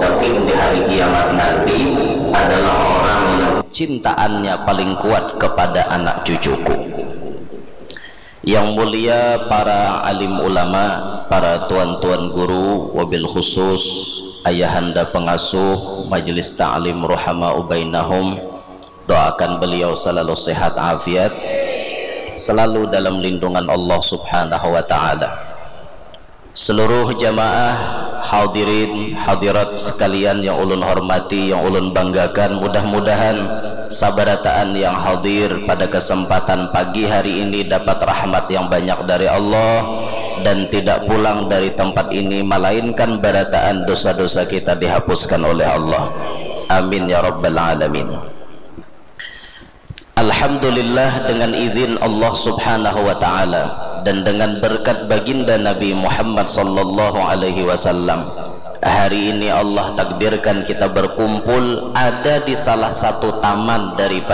mustaqim di hari kiamat nanti adalah orang yang cintaannya paling kuat kepada anak cucuku. Yang mulia para alim ulama, para tuan-tuan guru, wabil khusus ayahanda pengasuh majelis ta'lim ruhama'u bainahum, doakan beliau selalu sehat afiat, selalu dalam lindungan Allah subhanahu wa ta'ala. Seluruh jamaah hadirin hadirat sekalian yang ulun hormati, yang ulun banggakan, mudah-mudahan sabarataan yang hadir pada kesempatan pagi hari ini dapat rahmat yang banyak dari Allah dan tidak pulang dari tempat ini melainkan barataan dosa-dosa kita dihapuskan oleh Allah. Amin ya rabbal alamin. Alhamdulillah, dengan izin Allah subhanahu wa ta'ala dan dengan berkat baginda Nabi Muhammad sallallahu alaihi wasallam, hari ini Allah takdirkan kita berkumpul ada di salah satu taman daripada